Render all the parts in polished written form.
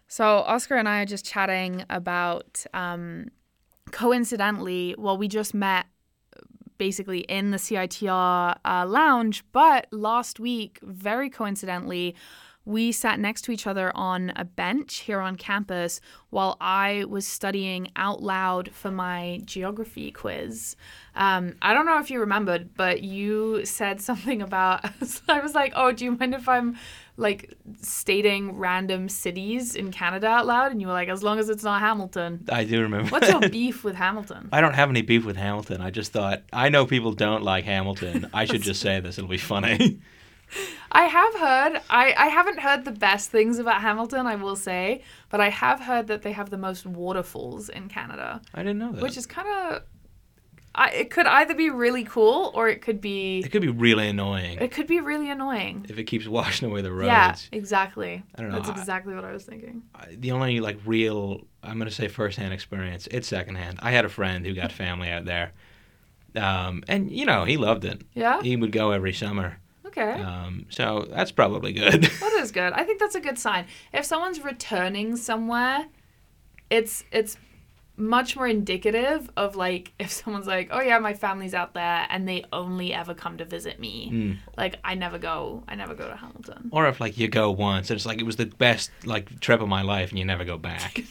So Oscar and I are just chatting about, coincidentally, well, we just met basically in the CITR lounge, but last week, very coincidentally, we sat next to each other on a bench here on campus while I was studying out loud for my geography quiz. I don't know if you remembered, but you said something about, I was like, oh, do you mind if I'm like stating random cities in Canada out loud? And you were like, as long as it's not Hamilton. I do remember. What's your beef with Hamilton? I don't have any beef with Hamilton. I just thought, I know people don't like Hamilton. I should just say this. It'll be funny. I have heard, I haven't heard the best things about Hamilton, I will say, but I have heard that they have the most waterfalls in Canada. I didn't know that. Which is kind of, it could either be really cool or it could be... It could be really annoying. It could be really annoying. If it keeps washing away the roads. Yeah, exactly. I don't know. That's exactly what I was thinking. The only real, I'm going to say first-hand experience, it's second-hand. I had a friend who got family out there. And, he loved it. Yeah? He would go every summer. Okay. So that's probably good. That is good. I think that's a good sign. If someone's returning somewhere, it's much more indicative of if someone's like, oh yeah, my family's out there and they only ever come to visit me. I never go to Hamilton. Or if you go once and it's it was the best trip of my life and you never go back.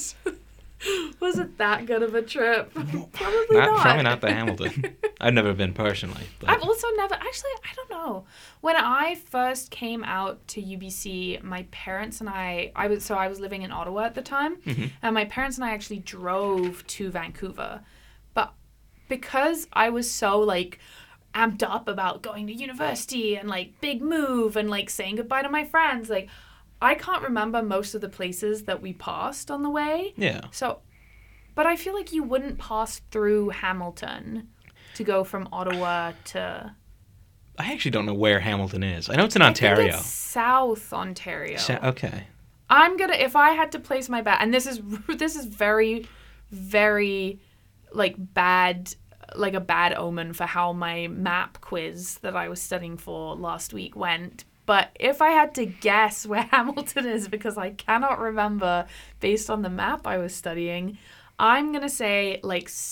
Was it that good of a trip? Probably not. Probably not to Hamilton. I've never been personally. But. I've also never... Actually, I don't know. When I first came out to UBC, my parents and I was living in Ottawa at the time, and my parents and I actually drove to Vancouver. But because I was so, amped up about going to university and, big move and, saying goodbye to my friends, I can't remember most of the places that we passed on the way. Yeah. So, but I feel like you wouldn't pass through Hamilton to go from Ottawa to... I actually don't know where Hamilton is. I know it's in Ontario. I think it's South Ontario. Okay. If I had to place my bet, and this is very, very, bad, a bad omen for how my map quiz that I was studying for last week went. But if I had to guess where Hamilton is, because I cannot remember based on the map I was studying, I'm going to say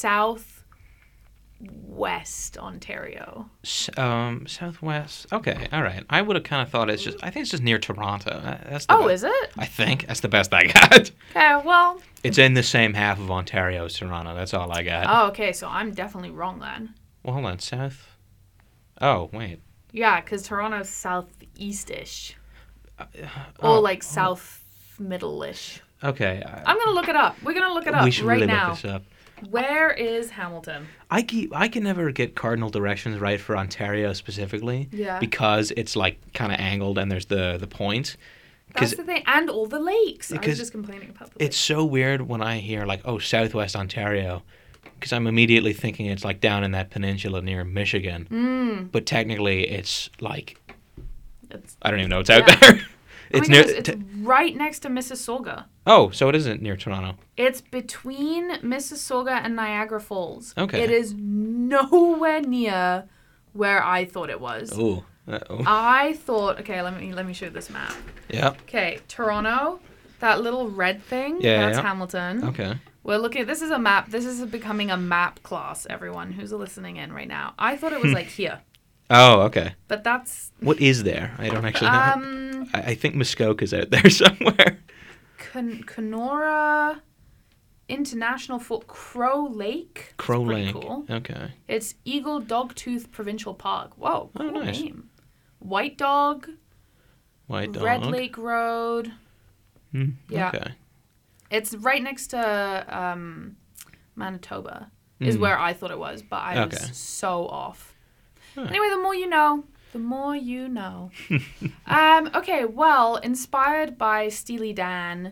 Southwest Ontario. Southwest. Okay, all right. I would have kind of thought I think it's just near Toronto. Is it? I think. That's the best I got. Okay, well. It's in the same half of Ontario as Toronto. That's all I got. Oh, okay, so I'm definitely wrong then. Well, hold on. South. Oh, wait. Yeah, because Toronto's southeast-ish. Or south middle-ish. Okay. I'm going to look it up. We're going to look it up we should right really now. Look this up. Where is Hamilton? I can never get cardinal directions right for Ontario specifically. Yeah. Because it's kind of angled and there's the point. That's the thing. And all the lakes. I was just complaining about the lakes. It's so weird when I hear Southwest Ontario. Because I'm immediately thinking it's down in that peninsula near Michigan. But technically it's I don't even know what's out there. It's right next to Mississauga. Oh, so it isn't near Toronto. It's between Mississauga and Niagara Falls. Okay. It is nowhere near where I thought it was. Oh. Uh-oh. I thought, okay, let me show you this map. Yeah. Okay, Toronto, that little red thing, that's Hamilton. Okay. We're looking, this is a map. This is becoming a map class, everyone who's listening in right now. I thought it was here. Oh, okay. But that's... What is there? I don't actually know. I think Muskoka's out there somewhere. Kenora International Crow Lake. Crow Lake. Cool. Okay. It's Eagle Dogtooth Provincial Park. Whoa, cool nice. name. White Dog. White Dog. Red Lake Road. Yeah. Okay. It's right next to Manitoba is where I thought it was, but I was so off. Huh. Anyway, the more you know. The more you know. Okay, well, inspired by Steely Dan,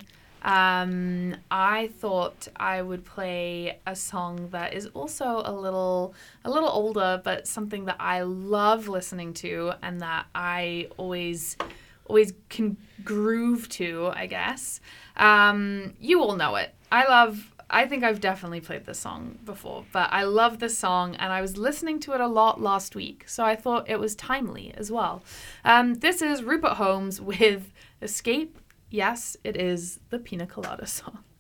I thought I would play a song that is also a little older, but something that I love listening to and that I always can groove to, I guess. You all know it. I think I've definitely played this song before, but I love this song, and I was listening to it a lot last week, so I thought it was timely as well. This is Rupert Holmes with Escape yes, it is the Pina Colada song.